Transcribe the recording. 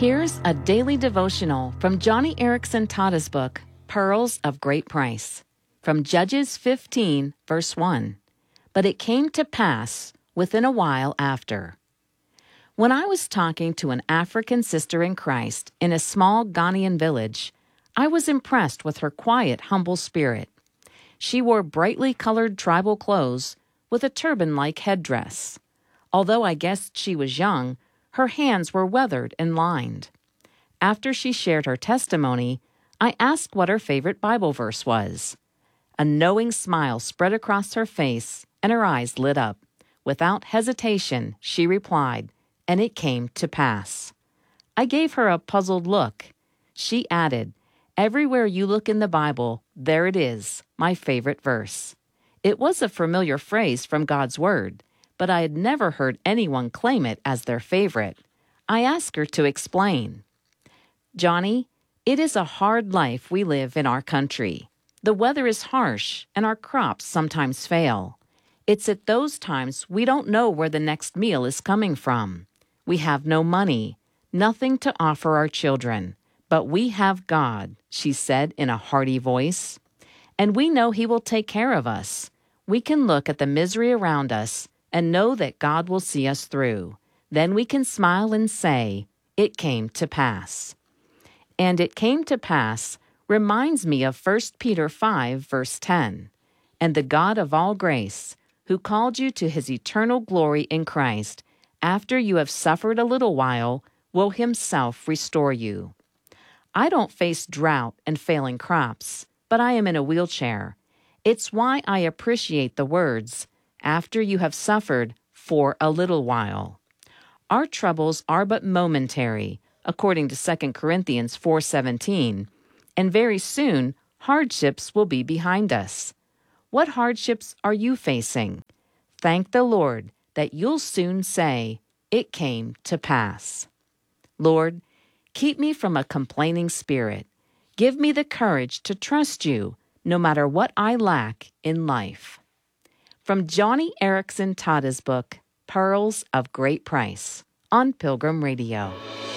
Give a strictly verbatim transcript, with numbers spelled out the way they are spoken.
Here's a daily devotional from Joni Eareckson Tada's book, Pearls of Great Price, from Judges fifteen, verse one. But it came to pass within a while after. When I was talking to an African sister in Christ in a small Ghanaian village, I was impressed with her quiet, humble spirit. She wore brightly colored tribal clothes with a turban-like headdress. Although I guessed she was young, her hands were weathered and lined. After she shared her testimony, I asked what her favorite Bible verse was. A knowing smile spread across her face, and her eyes lit up. Without hesitation, she replied, "And it came to pass." I gave her a puzzled look. She added, "Everywhere you look in the Bible, there it is, my favorite verse." It was a familiar phrase from God's Word, but I had never heard anyone claim it as their favorite. I asked her to explain. "Joni, it is a hard life we live in our country. The weather is harsh, and our crops sometimes fail. It's at those times we don't know where the next meal is coming from. We have no money, nothing to offer our children, but we have God," she said in a hearty voice. "And we know He will take care of us. We can look at the misery around us and know that God will see us through. Then we can smile and say, 'It came to pass.'" And "it came to pass" reminds me of First Peter five, verse ten. "And the God of all grace, who called you to His eternal glory in Christ, after you have suffered a little while, will Himself restore you." I don't face drought and failing crops, but I am in a wheelchair. It's why I appreciate the words, "after you have suffered for a little while." Our troubles are but momentary, according to Second Corinthians four seventeen, and very soon hardships will be behind us. What hardships are you facing? Thank the Lord that you'll soon say, "It came to pass." Lord, keep me from a complaining spirit. Give me the courage to trust you, no matter what I lack in life. From Joni Eareckson Tada's book, Pearls of Great Price, on Pilgrim Radio.